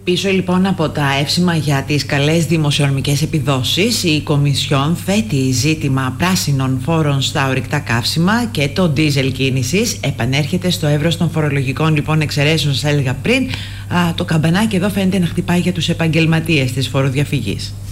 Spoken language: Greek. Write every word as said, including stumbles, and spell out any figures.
Πίσω λοιπόν από τα εύσημα για τις καλές δημοσιονομικές επιδόσεις, η Κομισιόν θέτει ζήτημα πράσινων φόρων στα ορυκτά καύσιμα και το ντίζελ κίνησης. Επανέρχεται στο εύρος των φορολογικών λοιπόν εξαιρέσεων, σας έλεγα πριν. Α, το καμπανάκι εδώ φαίνεται να χτυπάει για τους επαγγελματίες της φοροδιαφυγής.